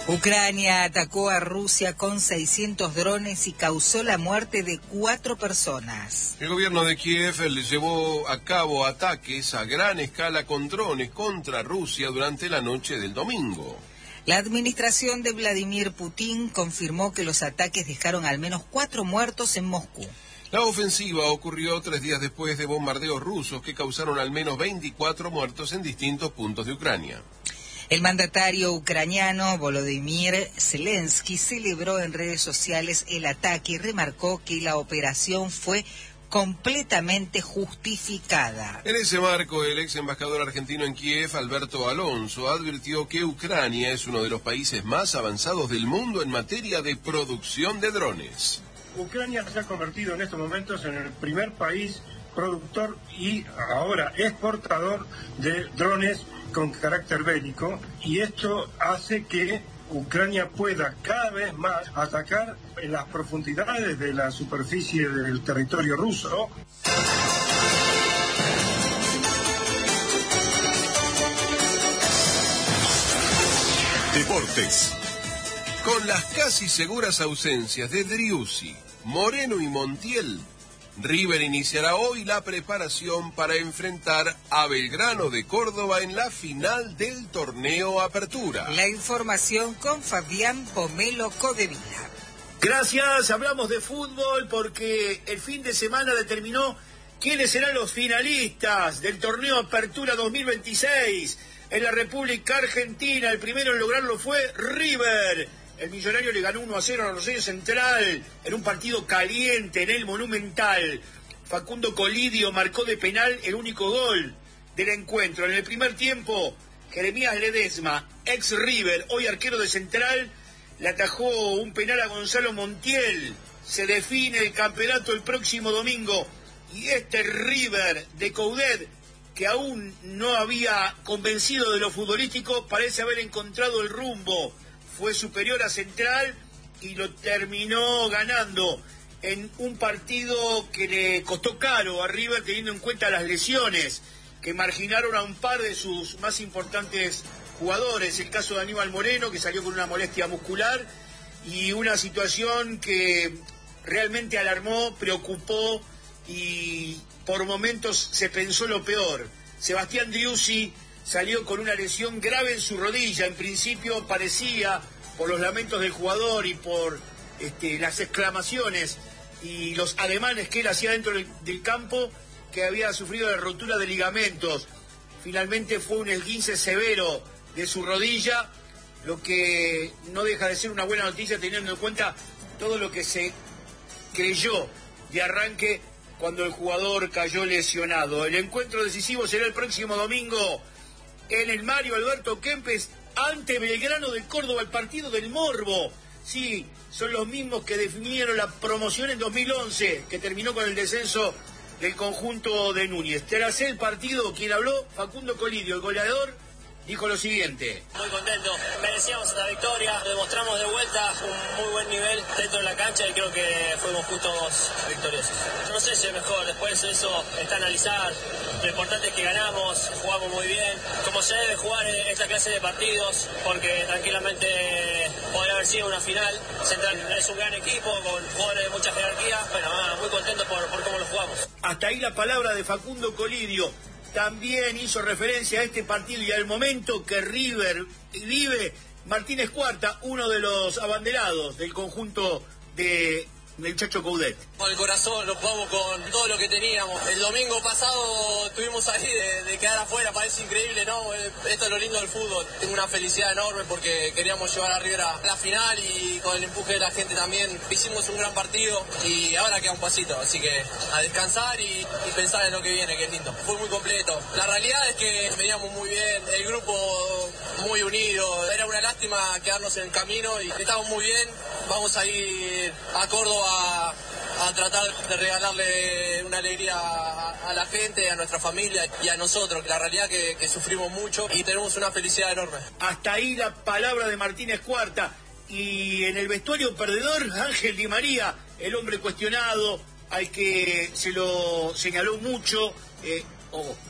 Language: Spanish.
Ucrania atacó a Rusia con 600 drones y causó la muerte de 4 personas. El gobierno de Kiev llevó a cabo ataques a gran escala con drones contra Rusia durante la noche del domingo. La administración de Vladimir Putin confirmó que los ataques dejaron al menos 4 muertos en Moscú. La ofensiva ocurrió 3 días después de bombardeos rusos que causaron al menos 24 muertos en distintos puntos de Ucrania. El mandatario ucraniano Volodymyr Zelensky celebró en redes sociales el ataque y remarcó que la operación fue completamente justificada. En ese marco, el ex embajador argentino en Kiev, Alberto Alonso, advirtió que Ucrania es uno de los países más avanzados del mundo en materia de producción de drones. Ucrania se ha convertido en estos momentos en el primer país productor y ahora exportador de drones con carácter bélico, y esto hace que Ucrania pueda cada vez más atacar en las profundidades de la superficie del territorio ruso. Deportes. Con las casi seguras ausencias de Driussi, Moreno y Montiel, River iniciará hoy la preparación para enfrentar a Belgrano de Córdoba en la final del torneo Apertura. La información con Fabián Pomelo Codevila. Gracias, hablamos de fútbol porque el fin de semana determinó quiénes serán los finalistas del torneo Apertura 2026 en la República Argentina. El primero en lograrlo fue River. El Millonario le ganó 1-0 a Rosario Central en un partido caliente en el Monumental. Facundo Colidio marcó de penal el único gol del encuentro. En el primer tiempo, Jeremías Ledesma, ex River, hoy arquero de Central, le atajó un penal a Gonzalo Montiel. Se define el campeonato el próximo domingo. Y este River de Coudet, que aún no había convencido de lo futbolístico, parece haber encontrado el rumbo. Fue superior a Central y lo terminó ganando en un partido que le costó caro a River, teniendo en cuenta las lesiones que marginaron a un par de sus más importantes jugadores. El caso de Aníbal Moreno, que salió con una molestia muscular, y una situación que realmente alarmó, preocupó y por momentos se pensó lo peor. Sebastián Driussi salió con una lesión grave en su rodilla. En principio parecía, por los lamentos del jugador y por las exclamaciones y los ademanes que él hacía dentro del campo, que había sufrido la rotura de ligamentos. Finalmente fue un esguince severo de su rodilla, lo que no deja de ser una buena noticia teniendo en cuenta todo lo que se creyó de arranque cuando el jugador cayó lesionado. El encuentro decisivo será el próximo domingo en el Mario Alberto Kempes ante Belgrano de Córdoba, el partido del morbo. Sí, son los mismos que definieron la promoción en 2011, que terminó con el descenso del conjunto de Núñez. Tras el partido, quien habló, Facundo Colidio, el goleador, dijo lo siguiente. Muy contento, merecíamos esta victoria, demostramos de vuelta un muy buen nivel dentro de la cancha y creo que fuimos justos victoriosos. No sé si es mejor, después eso está a analizar, lo importante es que ganamos, jugamos muy bien, como se debe jugar esta clase de partidos, porque tranquilamente podría haber sido una final. Central es un gran equipo con jugadores de mucha jerarquía, bueno, muy contento por cómo lo jugamos. Hasta ahí la palabra de Facundo Colidio. También hizo referencia a este partido y al momento que River vive Martínez Cuarta, uno de los abanderados del conjunto del Chacho Coudet. Con el corazón nos jugamos con todo lo que teníamos. El domingo pasado estuvimos ahí de quedar afuera, parece increíble, ¿no? Esto es lo lindo del fútbol. Tengo una felicidad enorme porque queríamos llevar a River a la final y con el empuje de la gente también hicimos un gran partido y ahora queda un pasito, así que a descansar y pensar en lo que viene, que es lindo. Fue muy completo. La realidad es que veníamos muy bien, el grupo muy unido, era una lástima quedarnos en el camino y estamos muy bien. Vamos a ir a Córdoba a tratar de regalarle una alegría a la gente, a nuestra familia y a nosotros. La realidad que sufrimos mucho y tenemos una felicidad enorme. Hasta ahí la palabra de Martínez Cuarta. Y en el vestuario perdedor, Ángel Di María, el hombre cuestionado, al que se lo señaló mucho,